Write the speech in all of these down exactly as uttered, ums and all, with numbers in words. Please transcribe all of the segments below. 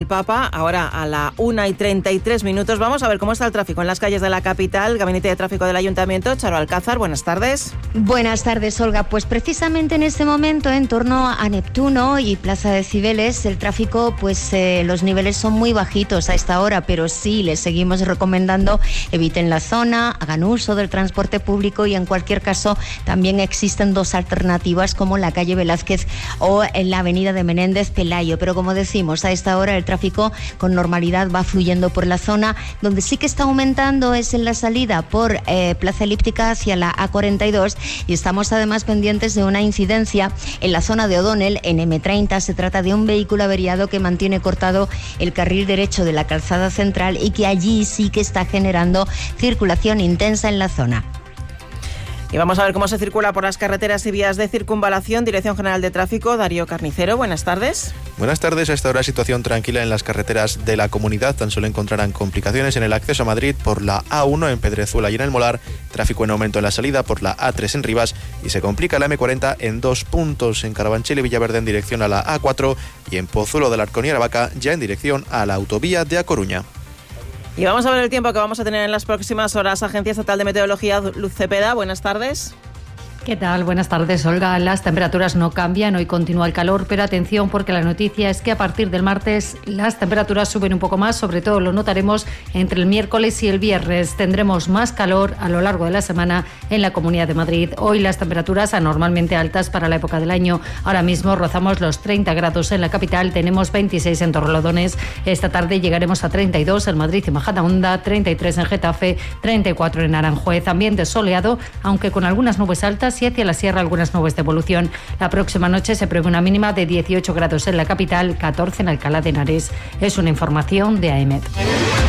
Papa, ahora a la una y treinta y tres minutos. Vamos a ver cómo está el tráfico en las calles de la capital. Gabinete de Tráfico del Ayuntamiento, Charo Alcázar, buenas tardes. Buenas tardes, Olga. Pues precisamente en este momento, en torno a Neptuno y Plaza de Cibeles, el tráfico, pues eh, los niveles son muy bajitos a esta hora, pero sí les seguimos recomendando eviten la zona, hagan uso del transporte público y en cualquier caso también existen dos alternativas como la calle Velázquez o en la avenida de Menéndez Pelayo. Pero como decimos, a esta hora el tráfico con normalidad va fluyendo por la zona. Donde sí que está aumentando es en la salida por eh, Plaza Elíptica hacia la A cuarenta y dos, y estamos además pendientes de una incidencia en la zona de O'Donnell en eme treinta. Se trata de un vehículo averiado que mantiene cortado el carril derecho de la calzada central y que allí sí que está generando circulación intensa en la zona. Y vamos a ver cómo se circula por las carreteras y vías de circunvalación. Dirección General de Tráfico, Darío Carnicero, buenas tardes. Buenas tardes. A esta hora situación tranquila en las carreteras de la comunidad. Tan solo encontrarán complicaciones en el acceso a Madrid por la A uno en Pedrezuela y en el Molar. Tráfico en aumento en la salida por la A tres en Rivas. Y se complica la eme cuarenta en dos puntos, en Carabanchel y Villaverde en dirección a la A cuatro y en Pozuelo del Arcón y Aravaca ya en dirección a la autovía de A Coruña. Y vamos a ver el tiempo que vamos a tener en las próximas horas. Agencia Estatal de Meteorología, Luz Cepeda, buenas tardes. ¿Qué tal? Buenas tardes, Olga. Las temperaturas no cambian, hoy continúa el calor, pero atención porque la noticia es que a partir del martes las temperaturas suben un poco más, sobre todo lo notaremos entre el miércoles y el viernes. Tendremos más calor a lo largo de la semana en la Comunidad de Madrid. Hoy las temperaturas anormalmente altas para la época del año. Ahora mismo rozamos los treinta grados en la capital, tenemos veintiséis en Torrelodones. Esta tarde llegaremos a treinta y dos en Madrid y Majadahonda, treinta y tres en Getafe, treinta y cuatro en Aranjuez. Ambiente soleado, aunque con algunas nubes altas y hacia la sierra algunas nubes de evolución. La próxima noche se prevé una mínima de dieciocho grados en la capital, catorce en Alcalá de Henares. Es una información de A E M E T.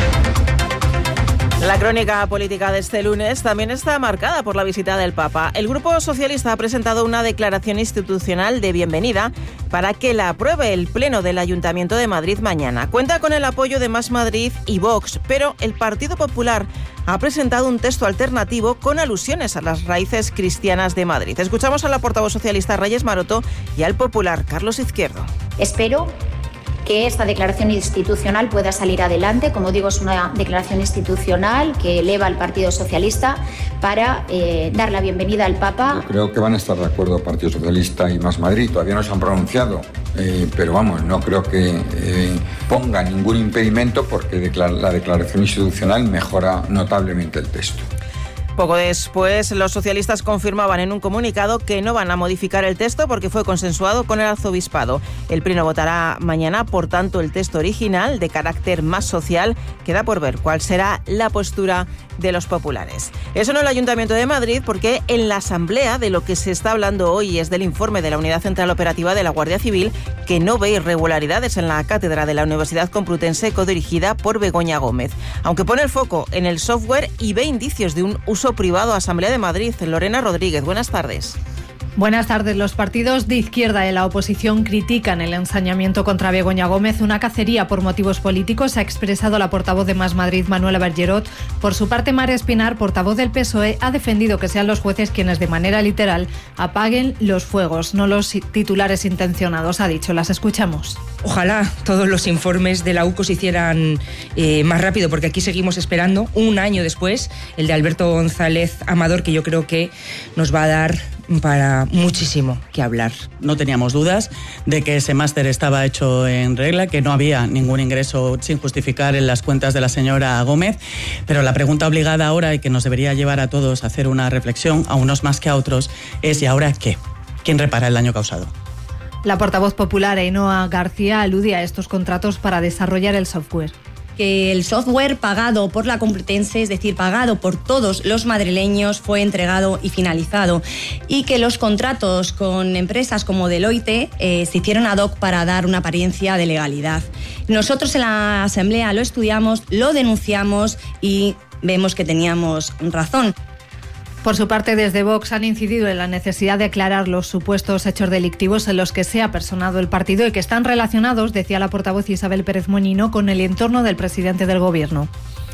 La crónica política de este lunes también está marcada por la visita del Papa. El Grupo Socialista ha presentado una declaración institucional de bienvenida para que la apruebe el Pleno del Ayuntamiento de Madrid mañana. Cuenta con el apoyo de Más Madrid y Vox, pero el Partido Popular ha presentado un texto alternativo con alusiones a las raíces cristianas de Madrid. Escuchamos a la portavoz socialista Reyes Maroto y al popular Carlos Izquierdo. Espero que esta declaración institucional pueda salir adelante. Como digo, es una declaración institucional que eleva al Partido Socialista para eh, dar la bienvenida al Papa. Yo creo que van a estar de acuerdo el Partido Socialista y Más Madrid. Todavía no se han pronunciado, eh, pero vamos, no creo que eh, ponga ningún impedimento porque la declaración institucional mejora notablemente el texto. Poco después, los socialistas confirmaban en un comunicado que no van a modificar el texto porque fue consensuado con el arzobispado. El Pleno votará mañana, por tanto, el texto original de carácter más social. Queda por ver cuál será la postura de los populares. Eso en el Ayuntamiento de Madrid, porque en la Asamblea de lo que se está hablando hoy es del informe de la Unidad Central Operativa de la Guardia Civil, que no ve irregularidades en la cátedra de la Universidad Complutense codirigida por Begoña Gómez, aunque pone el foco en el software y ve indicios de un uso privado. Asamblea de Madrid, Lorena Rodríguez, buenas tardes. Buenas tardes. Los partidos de izquierda y la oposición critican el ensañamiento contra Begoña Gómez, una cacería por motivos políticos, ha expresado la portavoz de Más Madrid, Manuela Bergerot. Por su parte, María Espinar, portavoz del P S O E, ha defendido que sean los jueces quienes de manera literal apaguen los fuegos, no los titulares intencionados, ha dicho. Las escuchamos. Ojalá todos los informes de la U C O se hicieran eh, más rápido, porque aquí seguimos esperando, un año después, el de Alberto González Amador, que yo creo que nos va a dar para muchísimo que hablar. No teníamos dudas de que ese máster estaba hecho en regla, que no había ningún ingreso sin justificar en las cuentas de la señora Gómez, pero la pregunta obligada ahora y que nos debería llevar a todos a hacer una reflexión, a unos más que a otros, es ¿y ahora qué? ¿Quién repara el daño causado? La portavoz popular Ainhoa García alude a estos contratos para desarrollar el software. Que el software pagado por la Complutense, es decir, pagado por todos los madrileños, fue entregado y finalizado, y que los contratos con empresas como Deloitte eh, se hicieron ad hoc para dar una apariencia de legalidad. Nosotros en la Asamblea lo estudiamos, lo denunciamos y vemos que teníamos razón. Por su parte, desde Vox han incidido en la necesidad de aclarar los supuestos hechos delictivos en los que se ha personado el partido y que están relacionados, decía la portavoz Isabel Pérez Moñino, con el entorno del presidente del Gobierno.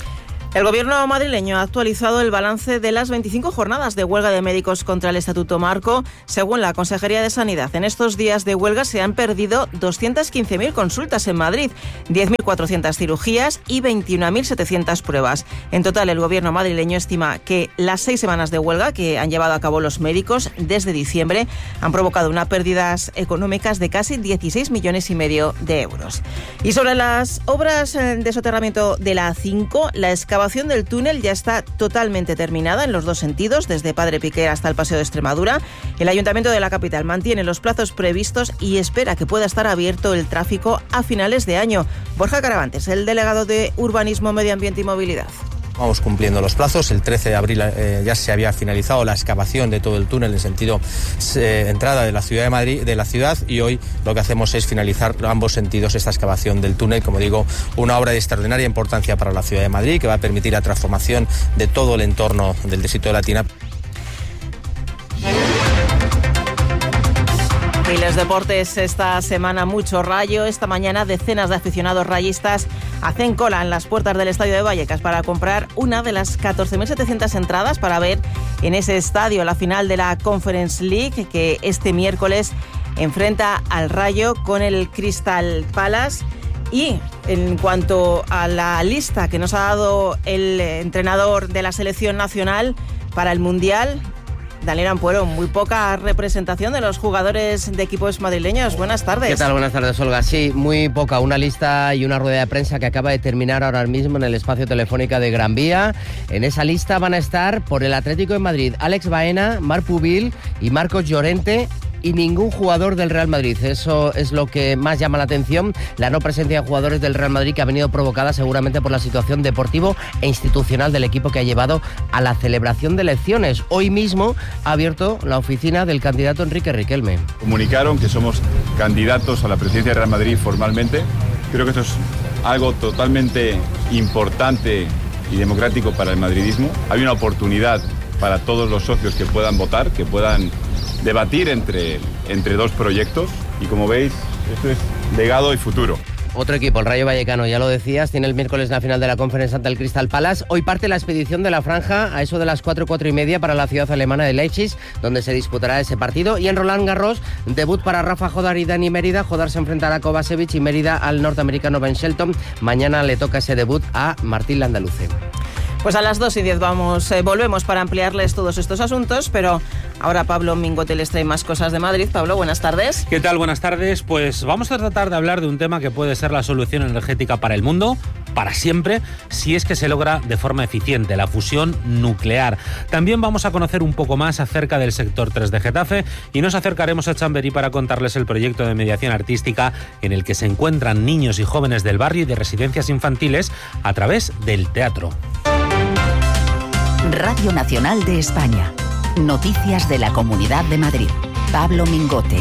El gobierno madrileño ha actualizado el balance de las veinticinco jornadas de huelga de médicos contra el Estatuto Marco. Según la Consejería de Sanidad, en estos días de huelga se han perdido doscientas quince mil consultas en Madrid, diez mil cuatrocientas cirugías y veintiuna mil setecientas pruebas. En total, el gobierno madrileño estima que las seis semanas de huelga que han llevado a cabo los médicos desde diciembre han provocado unas pérdidas económicas de casi dieciséis millones y medio de euros. Y sobre las obras de soterramiento de la A cinco, la excavación La excavación del túnel ya está totalmente terminada en los dos sentidos, desde Padre Piquer hasta el Paseo de Extremadura. El Ayuntamiento de la capital mantiene los plazos previstos y espera que pueda estar abierto el tráfico a finales de año. Borja Caravantes, el delegado de Urbanismo, Medio Ambiente y Movilidad. Vamos cumpliendo los plazos. El trece de abril eh, ya se había finalizado la excavación de todo el túnel en sentido eh, entrada de la ciudad de Madrid, de la ciudad, y hoy lo que hacemos es finalizar ambos sentidos esta excavación del túnel. Como digo, una obra de extraordinaria importancia para la ciudad de Madrid que va a permitir la transformación de todo el entorno del distrito de Latina. Y los deportes, esta semana mucho rayo. Esta mañana decenas de aficionados rayistas hacen cola en las puertas del estadio de Vallecas para comprar una de las catorce mil setecientas entradas para ver en ese estadio la final de la Conference League, que este miércoles enfrenta al Rayo con el Crystal Palace. Y en cuanto a la lista que nos ha dado el entrenador de la selección nacional para el Mundial, Daniel Ampuero, muy poca representación de los jugadores de equipos madrileños. Buenas tardes. ¿Qué tal? Buenas tardes, Olga. Sí, muy poca. Una lista y una rueda de prensa que acaba de terminar ahora mismo en el espacio telefónica de Gran Vía. En esa lista van a estar por el Atlético de Madrid Alex Baena, Marc Pubil y Marcos Llorente, y ningún jugador del Real Madrid. Eso es lo que más llama la atención, la no presencia de jugadores del Real Madrid, que ha venido provocada seguramente por la situación deportivo e institucional del equipo que ha llevado a la celebración de elecciones. Hoy mismo ha abierto la oficina del candidato Enrique Riquelme. Comunicaron que somos candidatos a la presidencia del Real Madrid formalmente. Creo que esto es algo totalmente importante y democrático para el madridismo. Hay una oportunidad para todos los socios que puedan votar, que puedan debatir entre, entre dos proyectos, y como veis, esto es legado y futuro. Otro equipo, el Rayo Vallecano, ya lo decías, tiene el miércoles la final de la Conference ante el Crystal Palace. Hoy parte la expedición de la franja a eso de las cuatro, cuatro y media para la ciudad alemana de Leipzig, donde se disputará ese partido. Y en Roland Garros, debut para Rafa Jodar y Dani Mérida. Jodar se enfrentará a Kovacevic y Mérida al norteamericano Ben Shelton. Mañana le toca ese debut a Martín Landaluce. Pues a las dos y diez vamos, eh, volvemos para ampliarles todos estos asuntos, pero ahora Pablo Mingote les trae más cosas de Madrid. Pablo, buenas tardes. ¿Qué tal? Buenas tardes. Pues vamos a tratar de hablar de un tema que puede ser la solución energética para el mundo, para siempre, si es que se logra de forma eficiente, la fusión nuclear. También vamos a conocer un poco más acerca del sector tres de Getafe y nos acercaremos a Chamberí para contarles el proyecto de mediación artística en el que se encuentran niños y jóvenes del barrio y de residencias infantiles a través del teatro. Radio Nacional de España. Noticias de la Comunidad de Madrid. Pablo Mingote.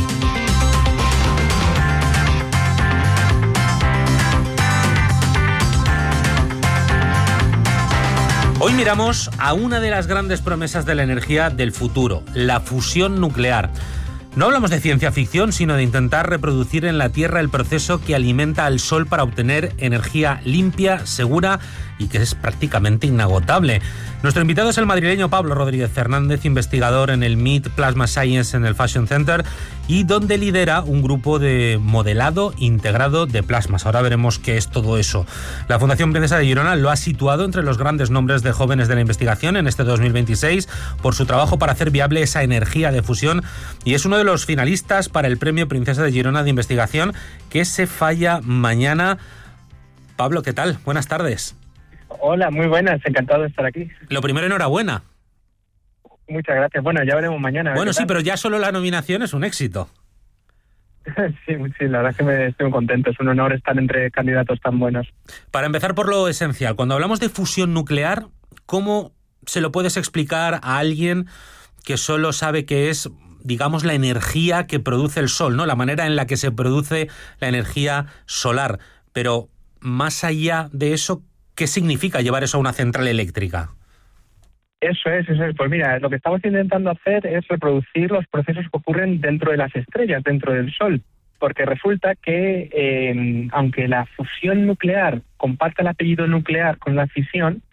Hoy miramos a una de las grandes promesas de la energía del futuro, la fusión nuclear. No hablamos de ciencia ficción, sino de intentar reproducir en la Tierra el proceso que alimenta al Sol para obtener energía limpia, segura y que es prácticamente inagotable. Nuestro invitado es el madrileño Pablo Rodríguez Fernández, investigador en el M I T Plasma Science en el Fashion Center y donde lidera un grupo de modelado integrado de plasmas. Ahora veremos qué es todo eso. La Fundación Princesa de Girona lo ha situado entre los grandes nombres de jóvenes de la investigación en este dos mil veintiséis por su trabajo para hacer viable esa energía de fusión y es uno de los finalistas para el Premio Princesa de Girona de Investigación que se falla mañana. Pablo, ¿qué tal? Buenas tardes. Hola, muy buenas, encantado de estar aquí. Lo primero, enhorabuena. Muchas gracias. Bueno, ya veremos mañana. Bueno, sí, pero ya solo la nominación es un éxito. sí, sí, la verdad es que me estoy muy contento. Es un honor estar entre candidatos tan buenos. Para empezar por lo esencial, cuando hablamos de fusión nuclear, ¿cómo se lo puedes explicar a alguien que solo sabe que es, digamos, la energía que produce el sol, ¿no? La manera en la que se produce la energía solar. Pero más allá de eso, ¿qué significa llevar eso a una central eléctrica? Eso es, eso es. Pues mira, lo que estamos intentando hacer es reproducir los procesos que ocurren dentro de las estrellas, dentro del Sol. Porque resulta que, eh, aunque la fusión nuclear comparte el apellido nuclear con la fisión,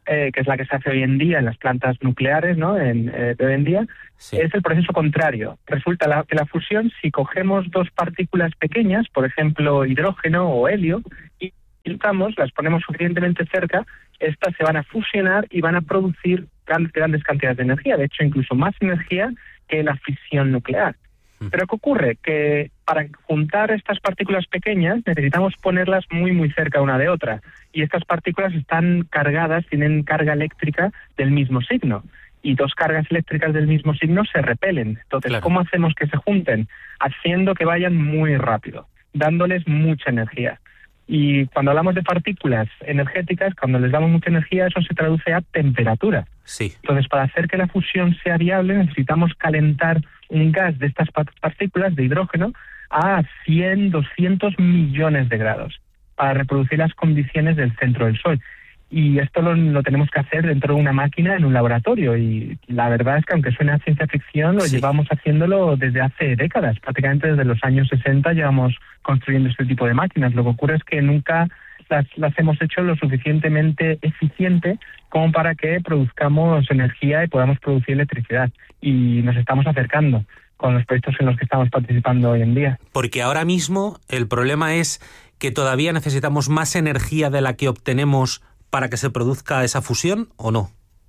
eh, que es la que se hace hoy en día en las plantas nucleares, ¿no? En, eh, de hoy en día, sí. Es el proceso contrario. Resulta la, que la fusión, si cogemos dos partículas pequeñas, por ejemplo hidrógeno o helio, y juntamos, las ponemos suficientemente cerca, estas se van a fusionar y van a producir grandes, grandes cantidades de energía, de hecho incluso más energía que la fisión nuclear. Pero ¿qué ocurre? Que para juntar estas partículas pequeñas necesitamos ponerlas muy muy cerca una de otra, y estas partículas están cargadas, tienen carga eléctrica del mismo signo, y dos cargas eléctricas del mismo signo se repelen. Entonces, claro. ¿Cómo hacemos que se junten? Haciendo que vayan muy rápido, dándoles mucha energía. Y cuando hablamos de partículas energéticas, cuando les damos mucha energía, eso se traduce a temperatura. Sí. Entonces, para hacer que la fusión sea viable, necesitamos calentar un gas de estas partículas de hidrógeno a cien, doscientos millones de grados para reproducir las condiciones del centro del Sol. Y esto lo, lo tenemos que hacer dentro de una máquina en un laboratorio. Y la verdad es que, aunque suene a ciencia ficción, lo sí. llevamos haciéndolo desde hace décadas. Prácticamente desde los años sesenta llevamos construyendo este tipo de máquinas. Lo que ocurre es que nunca las, las hemos hecho lo suficientemente eficiente como para que produzcamos energía y podamos producir electricidad. Y nos estamos acercando con los proyectos en los que estamos participando hoy en día. Porque ahora mismo el problema es que todavía necesitamos más energía de la que obtenemos para que se produzca esa fusión, ¿o no?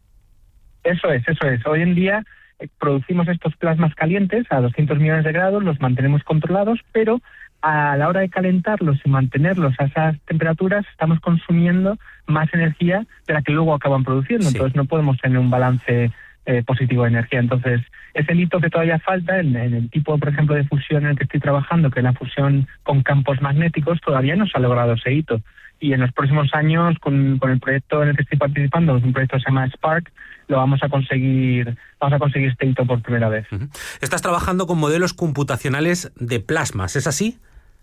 Eso es, eso es. Hoy en día eh, producimos estos plasmas calientes a doscientos millones de grados, los mantenemos controlados, pero a la hora de calentarlos y mantenerlos a esas temperaturas estamos consumiendo más energía de la que luego acaban produciendo. Sí. Entonces no podemos tener un balance eh, positivo de energía. Entonces, ese hito que todavía falta en, en el tipo, por ejemplo, de fusión en el que estoy trabajando, que es la fusión con campos magnéticos, todavía no se ha logrado ese hito. Y en los próximos años, con, con el proyecto en el que estoy participando, es un proyecto que se llama Spark, lo vamos a conseguir, vamos a conseguir este hito por primera vez. Uh-huh. Estás trabajando con modelos computacionales de plasmas, ¿es así?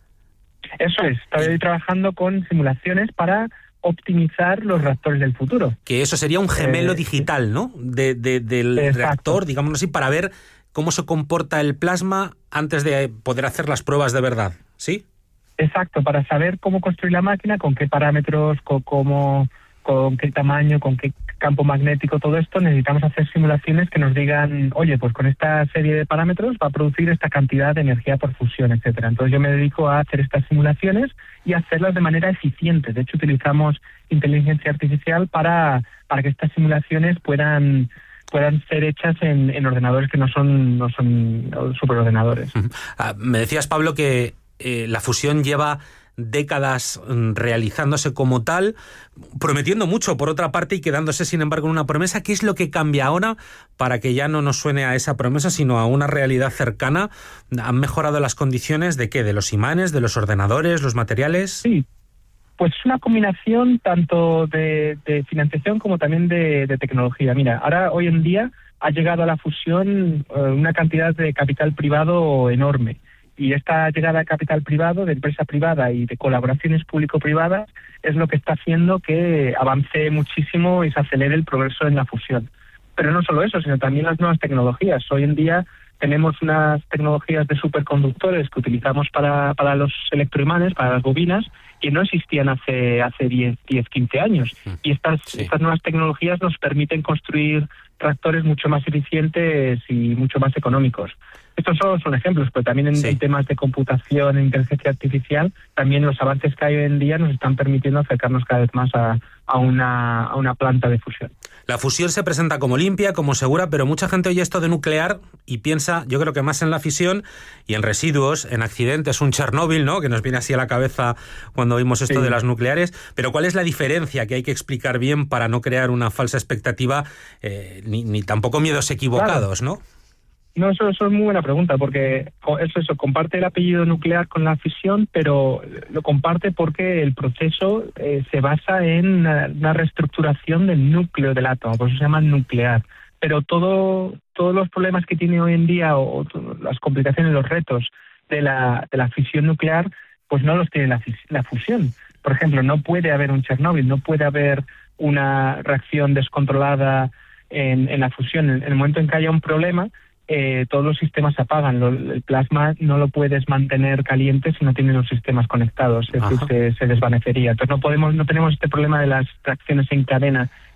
Eso es, estoy trabajando con simulaciones para optimizar los reactores del futuro. Que eso sería un gemelo eh, digital, ¿no? De, de, del exacto. reactor, digámoslo así, para ver cómo se comporta el plasma antes de poder hacer las pruebas de verdad, ¿sí? Exacto, para saber cómo construir la máquina, con qué parámetros, con, cómo, con qué tamaño, con qué campo magnético, todo esto, necesitamos hacer simulaciones que nos digan, oye, pues con esta serie de parámetros va a producir esta cantidad de energía por fusión, etcétera. Entonces yo me dedico a hacer estas simulaciones y hacerlas de manera eficiente. De hecho, utilizamos inteligencia artificial para, para que estas simulaciones puedan puedan ser hechas en, en ordenadores que no son, no son superordenadores. Ah, me decías, Pablo, que Eh, la fusión lleva décadas mm, realizándose como tal, prometiendo mucho por otra parte y quedándose sin embargo en una promesa. ¿Qué es lo que cambia ahora para que ya no nos suene a esa promesa sino a una realidad cercana? ¿Han mejorado las condiciones de qué? ¿De los imanes, de los ordenadores, los materiales? Sí, pues es una combinación tanto de, de financiación como también de, de tecnología. Mira, ahora hoy en día ha llegado a la fusión eh, una cantidad de capital privado enorme. Y esta llegada de capital privado, de empresa privada y de colaboraciones público-privadas es lo que está haciendo que avance muchísimo y se acelere el progreso en la fusión. Pero no solo eso, sino también las nuevas tecnologías. Hoy en día tenemos unas tecnologías de superconductores que utilizamos para, para los electroimanes, para las bobinas, que no existían hace hace diez, quince años. Y estas, sí. estas nuevas tecnologías nos permiten construir reactores mucho más eficientes y mucho más económicos. Estos solo son ejemplos, pero también en, sí. en temas de computación, en inteligencia artificial, también los avances que hay hoy en día nos están permitiendo acercarnos cada vez más a, a, una, a una planta de fusión. La fusión se presenta como limpia, como segura, pero mucha gente oye esto de nuclear y piensa, yo creo que más en la fisión y en residuos, en accidentes, un Chernóbil, ¿no?, que nos viene así a la cabeza cuando oímos esto sí. de las nucleares. Pero ¿cuál es la diferencia que hay que explicar bien para no crear una falsa expectativa, eh, ni, ni tampoco miedos equivocados, claro. ¿no? No, eso, eso es muy buena pregunta, porque eso, eso comparte el apellido nuclear con la fisión, pero lo comparte porque el proceso eh, se basa en una, una reestructuración del núcleo del átomo, por eso se llama nuclear. Pero todo, todos los problemas que tiene hoy en día, o, o las complicaciones, los retos de la, de la fisión nuclear, pues no los tiene la, la fusión. Por ejemplo, no puede haber un Chernóbil, no puede haber una reacción descontrolada en, en la fusión. En, en el momento en que haya un problema, Eh, todos los sistemas se apagan. Lo, el plasma no lo puedes mantener caliente si no tienes los sistemas conectados, es decir, se, se desvanecería. Entonces no podemos, no tenemos este problema de las reacciones en cadena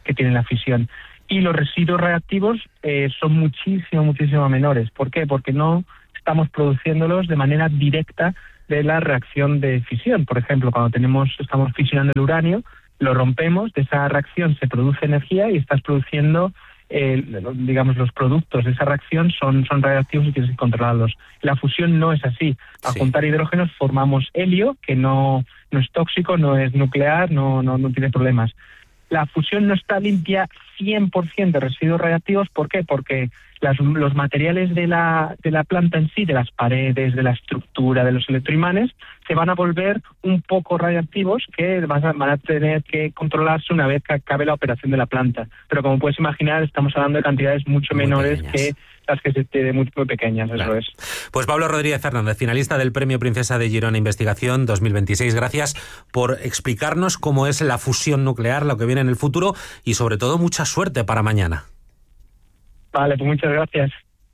que tiene la fisión. Y los residuos radiactivos eh, son muchísimo, muchísimo menores. ¿Por qué? Porque no estamos produciéndolos de manera directa de la reacción de fisión. Por ejemplo, cuando tenemos estamos fisionando el uranio, lo rompemos, de esa reacción se produce energía y estás produciendo, eh, digamos, los productos de esa reacción son, son radiactivos y tienes que controlarlos. La fusión no es así. Al Sí. juntar hidrógenos formamos helio, que no, no es tóxico, no es nuclear, no, no, no tiene problemas. La fusión no está limpia cien por ciento de residuos radiactivos. ¿Por qué? Porque las, los materiales de la, de la planta en sí, de las paredes, de la estructura, de los electroimanes, se van a volver un poco radiactivos que van a, van a tener que controlarse una vez que acabe la operación de la planta. Pero como puedes imaginar, estamos hablando de cantidades mucho Muy menores pequeñas. que las que se tienen muy, muy pequeñas, Claro. eso es. Pues Pablo Rodríguez Fernández, finalista del Premio Princesa de Girona Investigación dos mil veintiséis. Gracias por explicarnos cómo es la fusión nuclear, lo que viene en el futuro y sobre todo mucha suerte para mañana. Vale, pues muchas gracias.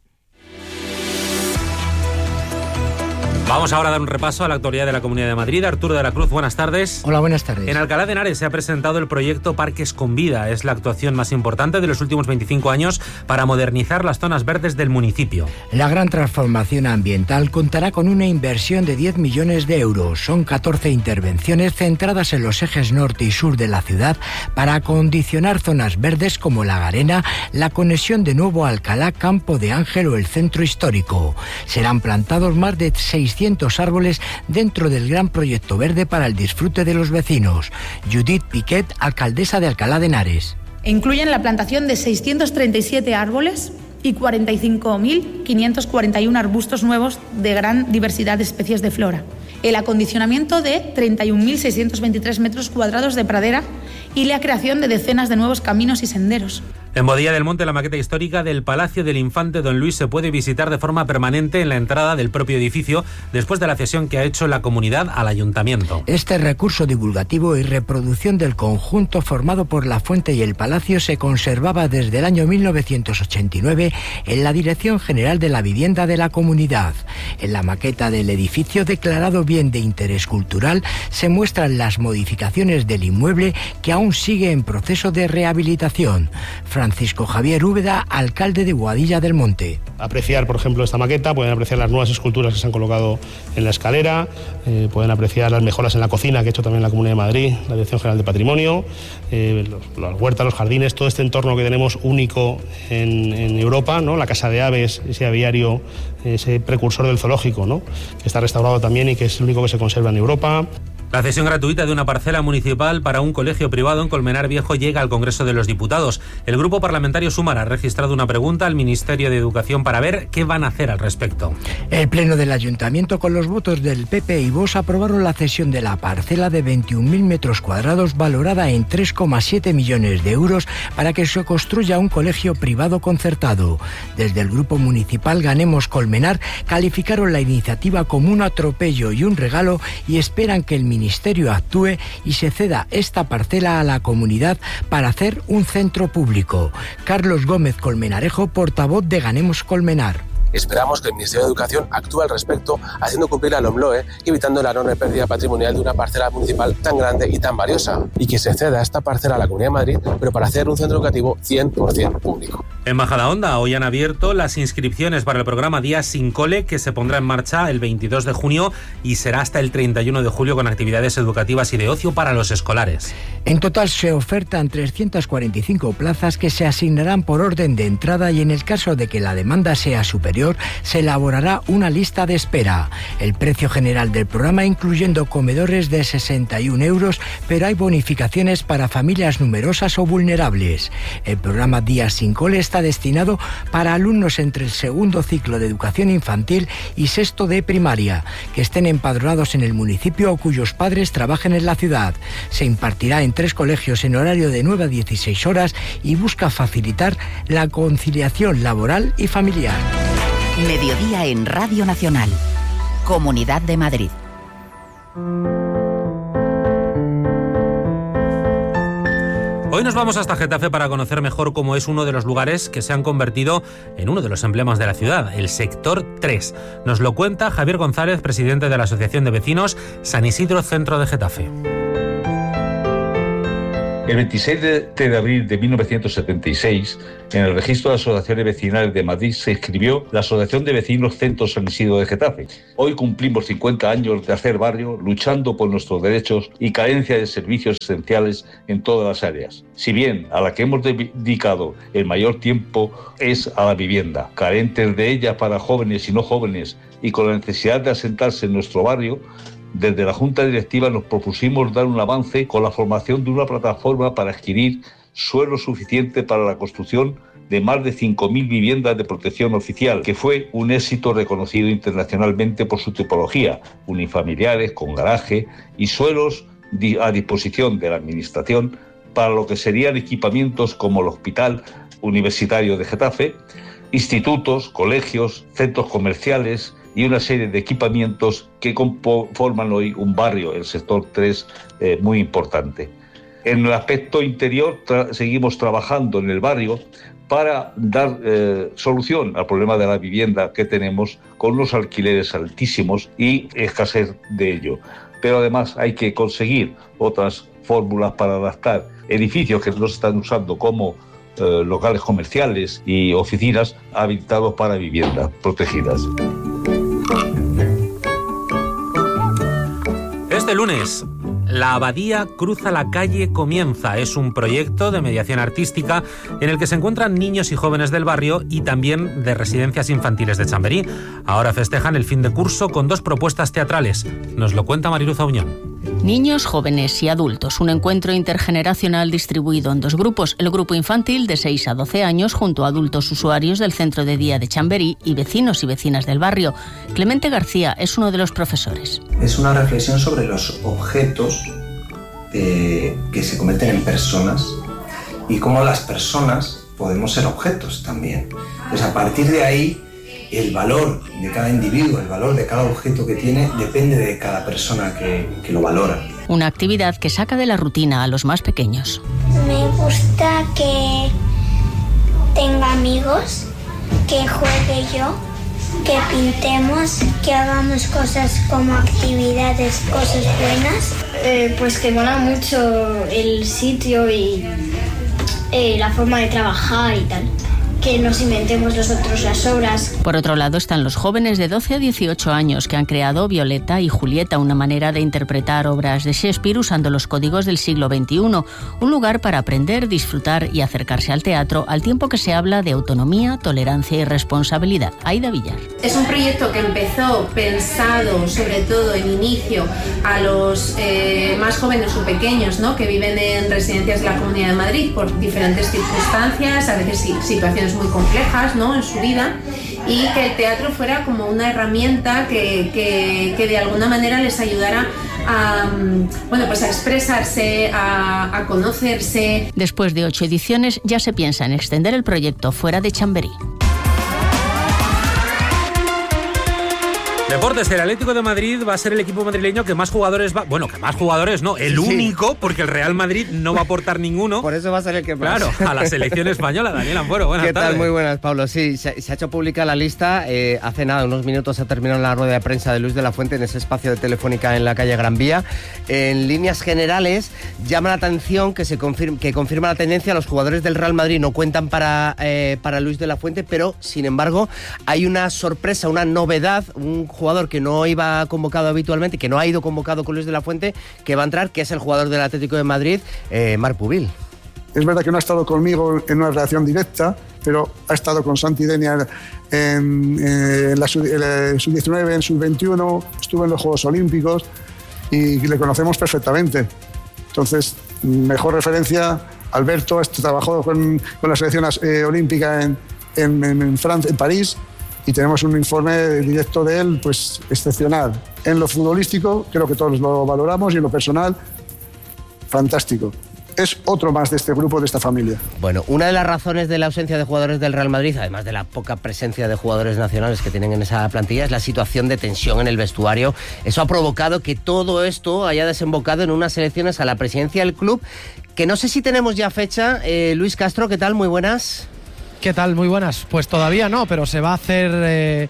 Vamos ahora a dar un repaso a la actualidad de la Comunidad de Madrid. Arturo de la Cruz, buenas tardes. Hola, buenas tardes. En Alcalá de Henares se ha presentado el proyecto Parques con Vida. Es la actuación más importante de los últimos veinticinco años para modernizar las zonas verdes del municipio. La gran transformación ambiental contará con una inversión de diez millones de euros. Son catorce intervenciones centradas en los ejes norte y sur de la ciudad para acondicionar zonas verdes como la Garena, la conexión de Nuevo Alcalá, Campo de Ángel o el centro histórico. Serán plantados más de seiscientos árboles dentro del gran proyecto verde para el disfrute de los vecinos. Judith Piquet, alcaldesa de Alcalá de Henares. Incluyen la plantación de seiscientos treinta y siete árboles y cuarenta y cinco mil quinientos cuarenta y uno arbustos nuevos de gran diversidad de especies de flora. El acondicionamiento de treinta y un mil seiscientos veintitrés metros cuadrados de pradera y la creación de decenas de nuevos caminos y senderos. En Bodilla del Monte, la maqueta histórica del Palacio del Infante Don Luis se puede visitar de forma permanente en la entrada del propio edificio después de la cesión que ha hecho la comunidad al ayuntamiento. Este recurso divulgativo y reproducción del conjunto formado por la fuente y el palacio se conservaba desde el año mil novecientos ochenta y nueve en la Dirección General de la Vivienda de la Comunidad. En la maqueta del edificio, declarado bien de interés cultural, se muestran las modificaciones del inmueble que aún sigue en proceso de rehabilitación. Francisco Javier Úbeda, alcalde de Boadilla del Monte. Apreciar, por ejemplo, esta maqueta, pueden apreciar las nuevas esculturas que se han colocado en la escalera, eh, pueden apreciar las mejoras en la cocina que ha hecho también la Comunidad de Madrid, la Dirección General de Patrimonio, eh, los, las huertas, los jardines, todo este entorno que tenemos único en, en Europa, ¿no? La Casa de Aves, ese aviario, ese precursor del zoológico, ¿no? Que está restaurado también y que es el único que se conserva en Europa. La cesión gratuita de una parcela municipal para un colegio privado en Colmenar Viejo llega al Congreso de los Diputados. El grupo parlamentario Sumar ha registrado una pregunta al Ministerio de Educación para ver qué van a hacer al respecto. El Pleno del Ayuntamiento, con los votos del P P y Vox, aprobaron la cesión de la parcela de veintiún mil metros cuadrados valorada en tres coma siete millones de euros para que se construya un colegio privado concertado. Desde el Grupo Municipal Ganemos Colmenar calificaron la iniciativa como un atropello y un regalo y esperan que el Ministerio Ministerio actúe y se ceda esta parcela a la comunidad para hacer un centro público. Carlos Gómez Colmenarejo, portavoz de Ganemos Colmenar. Esperamos que el Ministerio de Educación actúe al respecto, haciendo cumplir la LOMLOE y evitando la enorme pérdida patrimonial de una parcela municipal tan grande y tan valiosa, y que se ceda esta parcela a la Comunidad de Madrid, pero para hacer un centro educativo cien por ciento público. En Majadahonda hoy han abierto las inscripciones para el programa Días sin Cole, que se pondrá en marcha el veintidós de junio y será hasta el treinta y uno de julio con actividades educativas y de ocio para los escolares. En total se ofertan trescientas cuarenta y cinco plazas que se asignarán por orden de entrada y en el caso de que la demanda sea superior se elaborará una lista de espera. El precio general del programa, incluyendo comedores, de sesenta y un euros, pero hay bonificaciones para familias numerosas o vulnerables. El programa Días sin Cole está destinado para alumnos entre el segundo ciclo de educación infantil y sexto de primaria, que estén empadronados en el municipio o cuyos padres trabajen en la ciudad. Se impartirá en tres colegios en horario de nueve a dieciséis horas y busca facilitar la conciliación laboral y familiar. Mediodía en Radio Nacional. Comunidad de Madrid. Hoy nos vamos hasta Getafe para conocer mejor cómo es uno de los lugares que se han convertido en uno de los emblemas de la ciudad, el Sector tres. Nos lo cuenta Javier González, presidente de la Asociación de Vecinos San Isidro Centro de Getafe. El veintiséis de abril de mil novecientos setenta y seis, en el registro de asociaciones vecinales de Madrid se inscribió la Asociación de Vecinos Centro San Isidro de Getafe. Hoy cumplimos cincuenta años de hacer barrio, luchando por nuestros derechos y carencia de servicios esenciales en todas las áreas. Si bien a la que hemos dedicado el mayor tiempo es a la vivienda, carentes de ella para jóvenes y no jóvenes, y con la necesidad de asentarse en nuestro barrio, desde la Junta Directiva nos propusimos dar un avance con la formación de una plataforma para adquirir suelo suficiente para la construcción de más de cinco mil viviendas de protección oficial, que fue un éxito reconocido internacionalmente por su tipología, unifamiliares, con garaje y suelos a disposición de la Administración para lo que serían equipamientos como el Hospital Universitario de Getafe, institutos, colegios, centros comerciales y una serie de equipamientos que conforman hoy un barrio, el sector tres, eh, muy importante. En el aspecto interior tra- seguimos trabajando en el barrio para dar eh, solución al problema de la vivienda que tenemos, con unos alquileres altísimos y escasez de ello. Pero además hay que conseguir otras fórmulas para adaptar edificios que no se están usando como eh, locales comerciales y oficinas habilitados para viviendas protegidas. Este lunes, La Abadía cruza la calle comienza. Es un proyecto de mediación artística en el que se encuentran niños y jóvenes del barrio y también de residencias infantiles de Chamberí. Ahora festejan el fin de curso con dos propuestas teatrales. Nos lo cuenta Mariluz Auñón. Niños, jóvenes y adultos. Un encuentro intergeneracional distribuido en dos grupos. El grupo infantil de seis a doce años junto a adultos usuarios del centro de día de Chamberí y vecinos y vecinas del barrio. Clemente García es uno de los profesores. Es una reflexión sobre los objetos eh, que se convierten en personas y cómo las personas podemos ser objetos también. Entonces, a partir de ahí, el valor de cada individuo, el valor de cada objeto que tiene, depende de cada persona que, que lo valora. Una actividad que saca de la rutina a los más pequeños. Me gusta que tenga amigos, que juegue yo, que pintemos, que hagamos cosas como actividades, cosas buenas. Eh, pues que mola mucho el sitio y eh, la forma de trabajar y tal. Que nos inventemos nosotros las obras. Por otro lado están los jóvenes de doce a dieciocho años que han creado Violeta y Julieta, una manera de interpretar obras de Shakespeare usando los códigos del siglo veintiuno, un lugar para aprender, disfrutar y acercarse al teatro al tiempo que se habla de autonomía, tolerancia y responsabilidad. Aida Villar. Es un proyecto que empezó pensado sobre todo en inicio a los eh, más jóvenes o pequeños, ¿no?, que viven en residencias de la Comunidad de Madrid por diferentes circunstancias, a veces situaciones muy complejas, ¿no?, en su vida, y que el teatro fuera como una herramienta que, que, que de alguna manera les ayudara a, bueno, pues a expresarse, a, a conocerse. Después de ocho ediciones ya se piensa en extender el proyecto fuera de Chamberí. Deportes, el Atlético de Madrid va a ser el equipo madrileño que más jugadores va... Bueno, que más jugadores no, el sí, único, porque el Real Madrid no va a aportar ninguno. Por eso va a ser el que más. Claro, a la selección española. Daniel Ampuero, buenas ¿Qué tardes. tal? Muy buenas, Pablo. Sí, se, se ha hecho pública la lista. Eh, hace nada, unos minutos ha terminado la rueda de prensa de Luis de la Fuente en ese espacio de Telefónica en la calle Gran Vía. En líneas generales, llama la atención que se confirma, que confirma la tendencia. Los jugadores del Real Madrid no cuentan para, eh, para Luis de la Fuente, pero, sin embargo, hay una sorpresa, una novedad. Un jugador que no iba convocado habitualmente, que no ha ido convocado con Luis de la Fuente, que va a entrar, que es el jugador del Atlético de Madrid, eh, Marc Pubil. Es verdad que no ha estado conmigo en una relación directa, pero ha estado con Santi Denia en, en la sub diecinueve, en sub veintiuno, estuvo en los Juegos Olímpicos y le conocemos perfectamente. Entonces, mejor referencia, Alberto este trabajó con, con la selección eh, olímpica en, en, en Francia, en París, y tenemos un informe directo de él, pues, excepcional. En lo futbolístico, creo que todos lo valoramos, y en lo personal, fantástico. Es otro más de este grupo, de esta familia. Bueno, una de las razones de la ausencia de jugadores del Real Madrid, además de la poca presencia de jugadores nacionales que tienen en esa plantilla, es la situación de tensión en el vestuario. Eso ha provocado que todo esto haya desembocado en unas elecciones a la presidencia del club, que no sé si tenemos ya fecha. Eh, Luis Castro, ¿qué tal? Muy buenas. ¿Qué tal? Muy buenas. Pues todavía no, pero se va a hacer... Eh...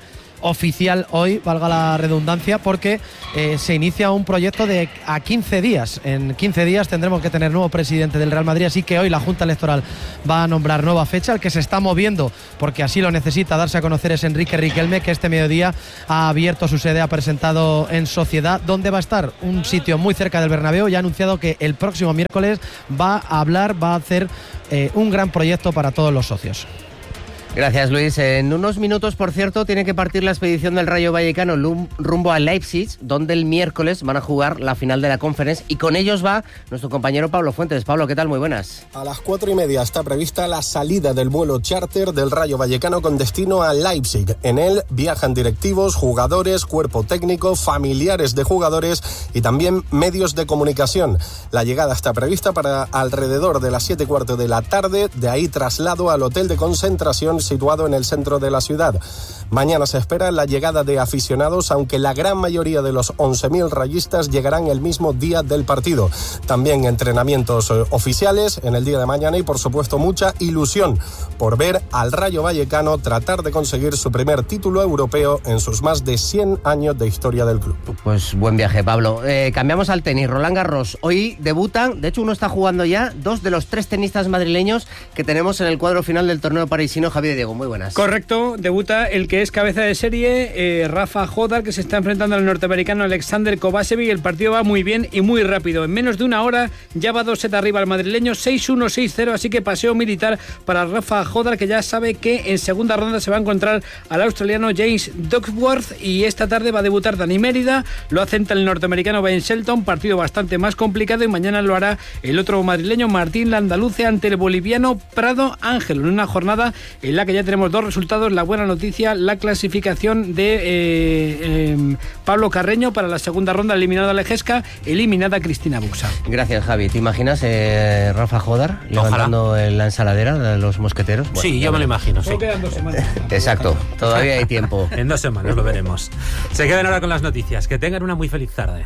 oficial hoy, valga la redundancia, porque eh, se inicia un proyecto de a quince días. En quince días tendremos que tener nuevo presidente del Real Madrid, así que hoy la Junta Electoral va a nombrar nueva fecha. El que se está moviendo, porque así lo necesita darse a conocer, es Enrique Riquelme, que este mediodía ha abierto su sede, ha presentado en Sociedad dónde va a estar, un sitio muy cerca del Bernabéu, y ha anunciado que el próximo miércoles va a hablar, va a hacer eh, un gran proyecto para todos los socios. Gracias, Luis. En unos minutos, por cierto, tiene que partir la expedición del Rayo Vallecano rumbo a Leipzig, donde el miércoles van a jugar la final de la Conference, y con ellos va nuestro compañero Pablo Fuentes. Pablo, ¿qué tal? Muy buenas. A las cuatro y media está prevista la salida del vuelo charter del Rayo Vallecano con destino a Leipzig. En él viajan directivos, jugadores, cuerpo técnico, familiares de jugadores y también medios de comunicación. La llegada está prevista para alrededor de las siete y cuarto de la tarde, de ahí traslado al hotel de concentración situado en el centro de la ciudad. Mañana se espera la llegada de aficionados, aunque la gran mayoría de los once mil rayistas llegarán el mismo día del partido. También entrenamientos eh, oficiales en el día de mañana y, por supuesto, mucha ilusión por ver al Rayo Vallecano tratar de conseguir su primer título europeo en sus más de cien años de historia del club. Pues buen viaje, Pablo. Eh, cambiamos al tenis. Roland Garros. Hoy debutan, de hecho uno está jugando ya, dos de los tres tenistas madrileños que tenemos en el cuadro final del torneo parisino. Javier Diego, muy buenas. Correcto, debuta el que es cabeza de serie, eh, Rafa Jodar, que se está enfrentando al norteamericano Alexander Kovacevic. El partido va muy bien y muy rápido. En menos de una hora ya va dos sets arriba al madrileño, seis uno, seis cero, así que paseo militar para Rafa Jodar, que ya sabe que en segunda ronda se va a encontrar al australiano James Duckworth, y esta tarde va a debutar Dani Mérida, lo hace ante el norteamericano Ben Shelton, partido bastante más complicado, y mañana lo hará el otro madrileño Martín Landaluce ante el boliviano Prado Ángel, en una jornada en la que ya tenemos dos resultados. La buena noticia, la clasificación de eh, eh, Pablo Carreño para la segunda ronda, eliminada Lejesca, eliminada Cristina Buxa. Gracias, Javi. ¿Te imaginas eh, Rafa Jodar levantando en la ensaladera de los mosqueteros? Bueno, sí, yo me lo imagino, sí. Quedan dos semanas. Exacto, todavía hay tiempo. En dos semanas lo veremos. Se quedan ahora con las noticias. Que tengan una muy feliz tarde.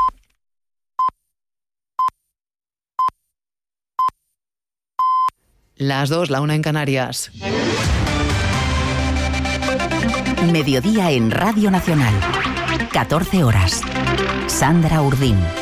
Las dos, la una en Canarias. Mediodía en Radio Nacional. catorce horas. Sandra Urdín.